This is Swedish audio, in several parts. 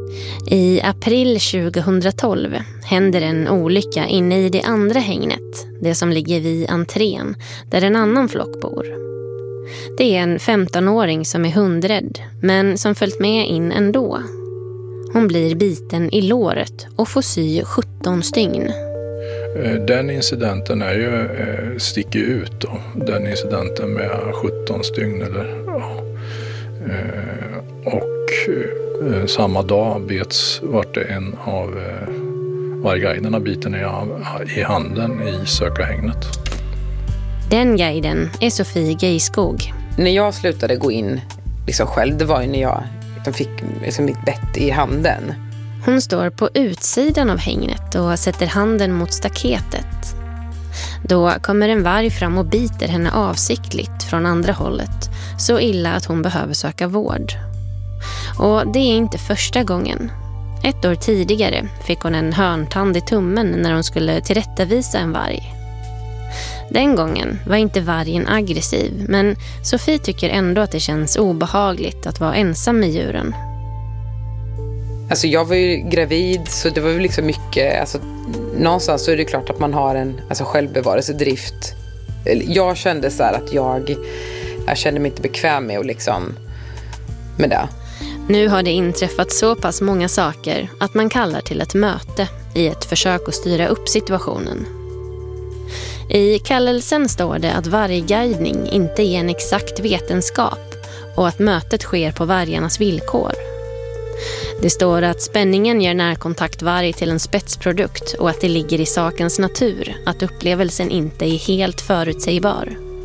I april 2012 händer en olycka inne i det andra hägnet, det som ligger vid entrén, där en annan flock bor. Det är en 15-åring som är hundrädd, men som följt med in ändå. Hon blir biten i låret och får sy 17 stygn. Den incidenten är ju, sticker ut då. Den incidenten med 17 stygn och samma dag vart det en av vargguiderna biten i handen i sökarhägnet. Den guiden är Sofie Geiskog. När jag slutade gå in liksom själv, det var ju när jag fick liksom mitt bett i handen. Hon står på utsidan av hägnet och sätter handen mot staketet. Då kommer en varg fram och biter henne avsiktligt från andra hållet, så illa att hon behöver söka vård. Och det är inte första gången. 1 år tidigare fick hon en hörntand i tummen när hon skulle tillrättavisa en varg. Den gången var inte vargen aggressiv, men Sofie tycker ändå att det känns obehagligt att vara ensam med djuren. Alltså jag var ju gravid, så det var ju liksom mycket, alltså någonstans så är det klart att man har en självbevarelsedrift. Jag kände så här att jag kände mig inte bekväm med och liksom med det. Nu har det inträffat så pass många saker att man kallar till ett möte i ett försök att styra upp situationen. I kallelsen står det att vargguidning inte är en exakt vetenskap och att mötet sker på vargarnas villkor. Det står att spänningen gör närkontaktvarg till en spetsprodukt och att det ligger i sakens natur att upplevelsen inte är helt förutsägbar.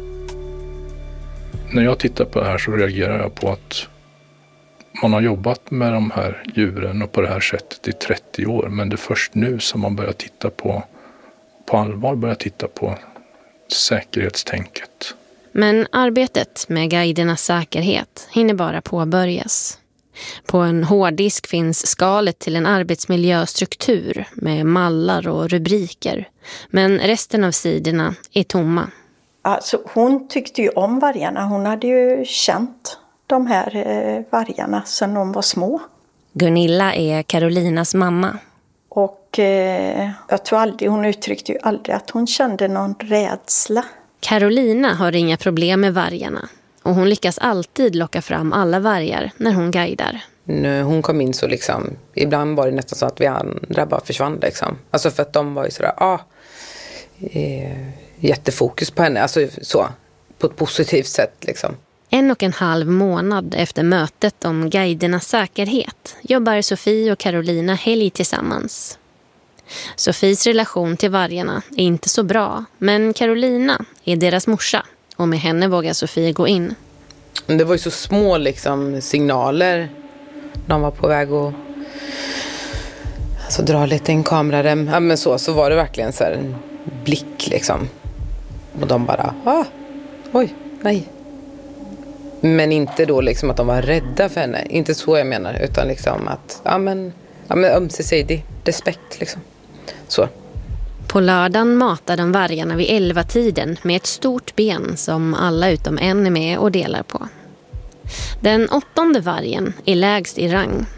När jag tittar på det här så reagerar jag på att man har jobbat med de här djuren och på det här sättet i 30 år, men det är först nu som man börjar titta på allvar börjar titta på säkerhetstänket. Men arbetet med guidernas säkerhet hinner bara påbörjas. På en hårddisk finns skalet till en arbetsmiljöstruktur med mallar och rubriker. Men resten av sidorna är tomma. Alltså, hon tyckte ju om vargarna. Hon hade ju känt de här vargarna sedan de var små. Gunilla är Carolinas mamma. Och jag tror aldrig, hon uttryckte ju aldrig att hon kände någon rädsla. Carolina har inga problem med vargarna. Och hon lyckas alltid locka fram alla vargar när hon guidar. När hon kom in så liksom, ibland var det nästan så att vi andra bara försvann liksom. Alltså för att de var ju sådär, jättefokus på henne. Alltså så, på ett positivt sätt liksom. 1,5 månad efter mötet om guidernas säkerhet jobbar Sofie och Carolina helg tillsammans. Sofies relation till vargarna är inte så bra, men Carolina är deras morsa och med henne vågar Sofie gå in. Det var ju så små liksom signaler. De var på väg att dra lite en kamerarem. Ja, men så var det verkligen så här en blick liksom. Och de bara, oj, nej. Men inte då liksom att de var rädda för henne. Inte så jag menar, utan liksom att men ömsesidig respekt liksom. Så. På lördagen matar de vargarna vid 11-tiden med ett stort ben som alla utom en är med och delar på. Den 8:e vargen är lägst i rang